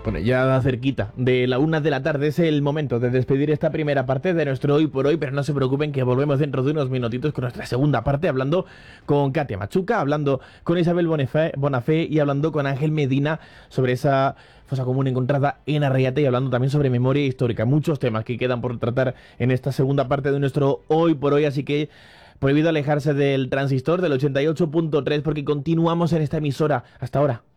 Bueno, ya cerquita de la 1 de la tarde es el momento de despedir esta primera parte de nuestro Hoy por Hoy, pero no se preocupen que volvemos dentro de unos minutitos con nuestra segunda parte, hablando con Katia Machuca, hablando con Isabel Bonafé y hablando con Ángel Medina sobre esa fosa común encontrada en Arraiate y hablando también sobre memoria histórica. Muchos temas que quedan por tratar en esta segunda parte de nuestro Hoy por Hoy, así que prohibido alejarse del transistor del 88.3 porque continuamos en esta emisora. Hasta ahora.